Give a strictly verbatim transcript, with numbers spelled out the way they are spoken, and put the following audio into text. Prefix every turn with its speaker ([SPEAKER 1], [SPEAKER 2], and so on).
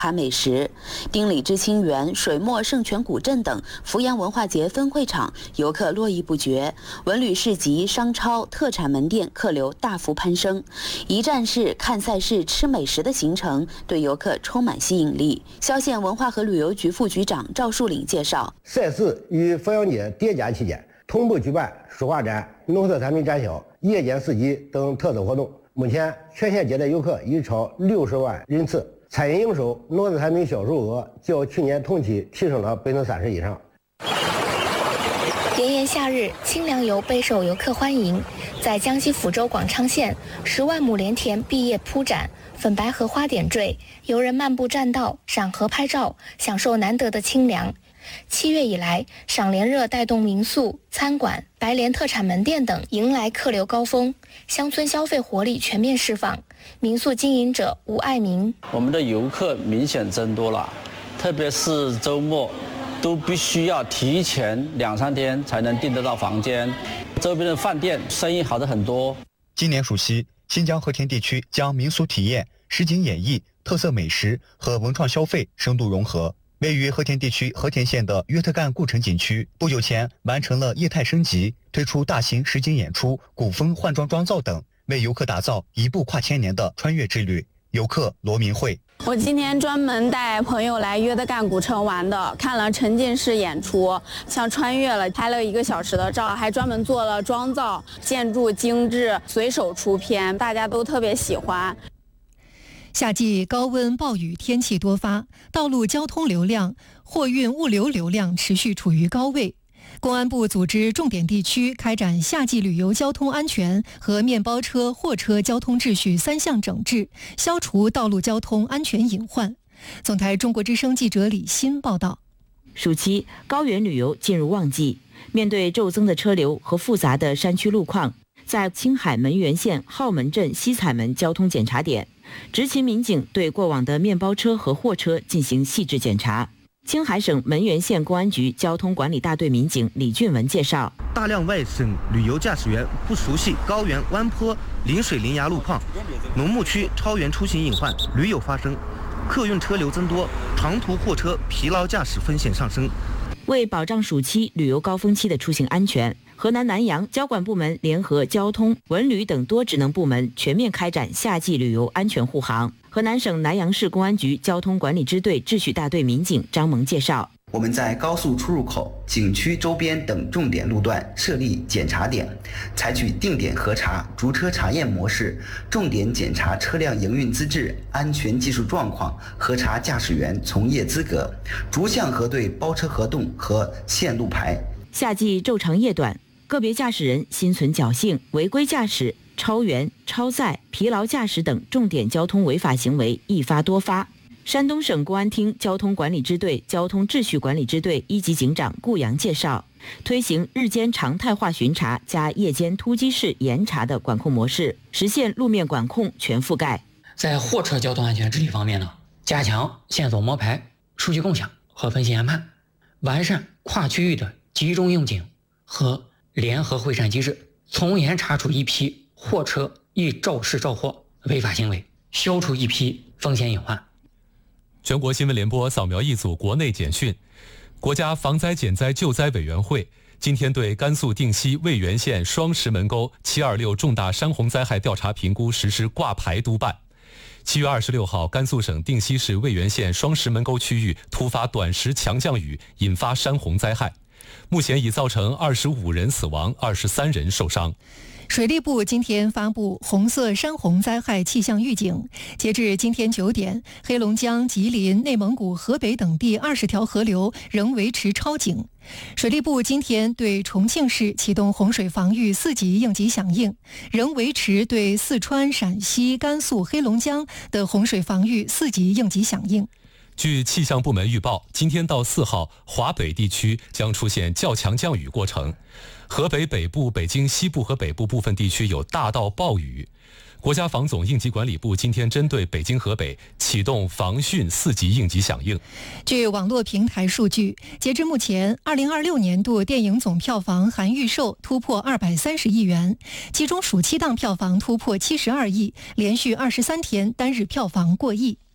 [SPEAKER 1] 茶美食。丁里之清源、水墨圣泉古镇等福阳文化节分会场，游客络绎不绝。文旅市集、商超、特产门店客流大幅攀升，一站式看赛事、吃美食的行程对游客充满吸引力。萧县文化和旅游局副局长赵树岭介绍，
[SPEAKER 2] 赛事与福阳节叠加期间，同步举办书画展、农特产品展销、夜间市集等特色活动。目前全县接待游客已超六十万人次。餐饮营收、农特产品销售额较去年同期提升了百分之三十以上。
[SPEAKER 3] 炎炎夏日，清凉游备受游客欢迎。在江西抚州广昌县，十万亩莲田碧叶铺展，粉白荷花点缀，游人漫步栈道、赏荷拍照，享受难得的清凉。七月以来，赏莲热带动民宿、餐馆、白莲特产门店等迎来客流高峰，乡村消费活力全面释放。民宿经营者吴爱民：
[SPEAKER 4] 我们的游客明显增多了，特别是周末，都必须要提前两三天才能订得到房间。周边的饭店生意好的很多。
[SPEAKER 5] 今年暑期，新疆和田地区将民俗体验、实景演绎、特色美食和文创消费深度融合。位于和田地区和田县的约特干故城景区，不久前完成了业态升级，推出大型实景演出、古风换装妆造等，为游客打造一部跨千年的穿越之旅。游客罗明慧：
[SPEAKER 6] 我今天专门带朋友来约德干古城玩的，看了沉浸式演出，像穿越了，拍了一个小时的照，还专门做了妆造，建筑精致，随手出片，大家都特别喜欢。
[SPEAKER 7] 夏季高温暴雨天气多发，道路交通流量、货运物流流量持续处于高位。公安部组织重点地区开展夏季旅游交通安全和面包车、货车交通秩序三项整治，消除道路交通安全隐患。总台中国之声记者李欣报道。
[SPEAKER 1] 暑期高原旅游进入旺季，面对骤增的车流和复杂的山区路况，在青海门源县浩门镇西彩门交通检查点，执勤民警对过往的面包车和货车进行细致检查。青海省门源县公安局交通管理大队民警李俊文介绍，
[SPEAKER 8] 大量外省旅游驾驶员不熟悉高原弯坡、临水临崖路况，农牧区超员出行隐患屡有发生，客运车流增多，长途货车疲劳驾驶风险上升。
[SPEAKER 1] 为保障暑期旅游高峰期的出行安全，河南南阳交管部门联合交通、文旅等多职能部门全面开展夏季旅游安全护航。河南省南阳市公安局交通管理支队秩序大队民警张萌介绍，
[SPEAKER 9] 我们在高速出入口、景区周边等重点路段设立检查点，采取定点核查、逐车查验模式，重点检查车辆营运资质、安全技术状况，核查驾驶员从业资格，逐项核对包车合同和限路牌。
[SPEAKER 1] 夏季昼长夜短，个别驾驶人心存侥幸，违规驾驶、超员、超载、疲劳驾驶等重点交通违法行为易发多发。山东省公安厅交通管理支队交通秩序管理支队一级警长顾阳介绍，推行日间常态化巡查加夜间突击式严查的管控模式，实现路面管控全覆盖。
[SPEAKER 10] 在货车交通安全治理方面呢，加强线索摸排、数据共享和分析研判，完善跨区域的集中用警和联合会战机制，从严查处一批货车易肇事肇祸违法行为，消除一批风险隐患。
[SPEAKER 11] 全国新闻联播扫描一组国内简讯。国家防灾减灾救灾委员会今天对甘肃定西渭源县双石门沟七二六重大山洪灾害调查评估实施挂牌督办。七月二十六号，甘肃省定西市渭源县双石门沟区域突发短时强降雨，引发山洪灾害，目前已造成二十五人死亡，二十三人受伤。
[SPEAKER 7] 水利部今天发布红色山洪灾害气象预警，截至今天九点，黑龙江、吉林、内蒙古、河北等地二十条河流仍维持超警。水利部今天对重庆市启动洪水防御四级应急响应，仍维持对四川、陕西、甘肃、黑龙江的洪水防御四级应急响应。
[SPEAKER 11] 据气象部门预报，今天到四号，华北地区将出现较强降雨过程，河北北部、北京西部和北部部分地区有大到暴雨。国家防总应急管理部今天针对北京、河北启动防汛四级应急响应。
[SPEAKER 7] 据网络平台数据，截至目前，二零二六年度电影总票房含预售突破二百三十亿元，其中暑期档票房突破七十二亿，连续二十三天单日票房过亿。